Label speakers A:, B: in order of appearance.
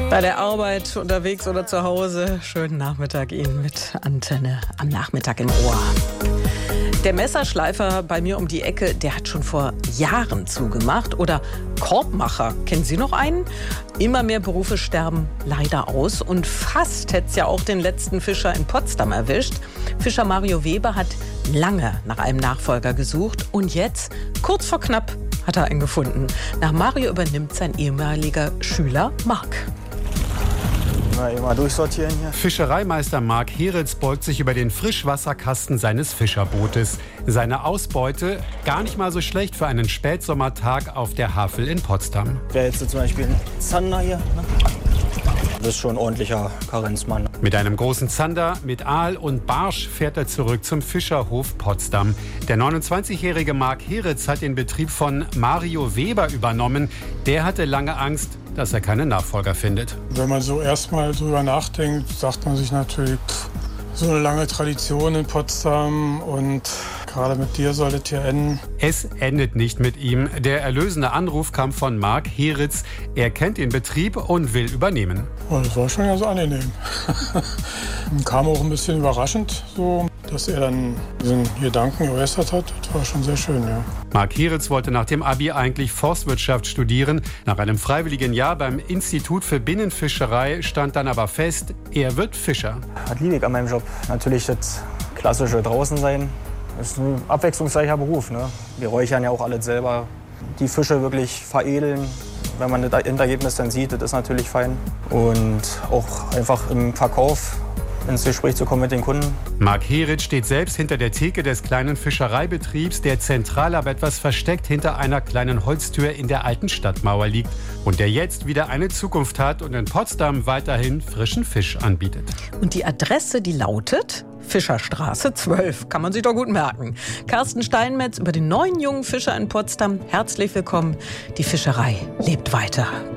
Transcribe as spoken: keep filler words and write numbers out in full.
A: Bei der Arbeit, unterwegs oder zu Hause. Schönen Nachmittag Ihnen mit Antenne am Nachmittag im Ohr. Der Messerschleifer bei mir um die Ecke, der hat schon vor Jahren zugemacht. Oder Korbmacher, kennen Sie noch einen? Immer mehr Berufe sterben leider aus. Und fast hätte es ja auch den letzten Fischer in Potsdam erwischt. Fischer Mario Weber hat lange nach einem Nachfolger gesucht. Und jetzt, kurz vor knapp, hat er einen gefunden. Nach Mario übernimmt sein ehemaliger Schüler Marc.
B: Na, immer durchsortieren hier.
C: Fischereimeister Marc Heritz beugt sich über den Frischwasserkasten seines Fischerbootes. Seine Ausbeute gar nicht mal so schlecht für einen Spätsommertag auf der Havel in Potsdam.
B: Wäre jetzt zum Beispiel ein Zander hier. Ne? Das ist schon ein ordentlicher Karenzmann.
C: Mit einem großen Zander, mit Aal und Barsch fährt er zurück zum Fischerhof Potsdam. Der neunundzwanzigjährige Marc Heritz hat den Betrieb von Mario Weber übernommen. Der hatte lange Angst, dass er keinen Nachfolger findet.
D: Wenn man so erstmal drüber nachdenkt, sagt man sich natürlich, pff, so eine lange Tradition in Potsdam und gerade mit dir soll das hier enden.
C: Es endet nicht mit ihm. Der erlösende Anruf kam von Marc Heritz. Er kennt den Betrieb und will übernehmen.
D: Oh, das war schon ganz angenehm. Kam auch ein bisschen überraschend, so, dass er dann diesen Gedanken geäußert hat. Das war schon sehr schön, ja.
C: Marc Heritz wollte nach dem Abi eigentlich Forstwirtschaft studieren. Nach einem freiwilligen Jahr beim Institut für Binnenfischerei stand dann aber fest, er wird Fischer.
B: Das liebe ich an meinem Job. Natürlich das klassische draußen sein. Das ist ein abwechslungsreicher Beruf. Ne? Wir räuchern ja auch alles selber. Die Fische wirklich veredeln. Wenn man das Endergebnis dann sieht, das ist natürlich fein. Und auch einfach im Verkauf ins Gespräch zu kommen mit den Kunden.
C: Marc Heritz steht selbst hinter der Theke des kleinen Fischereibetriebs, der zentral aber etwas versteckt hinter einer kleinen Holztür in der alten Stadtmauer liegt und der jetzt wieder eine Zukunft hat und in Potsdam weiterhin frischen Fisch anbietet.
A: Und die Adresse, die lautet Fischerstraße zwölf, kann man sich doch gut merken. Carsten Steinmetz über den neuen jungen Fischer in Potsdam. Herzlich willkommen. Die Fischerei lebt weiter.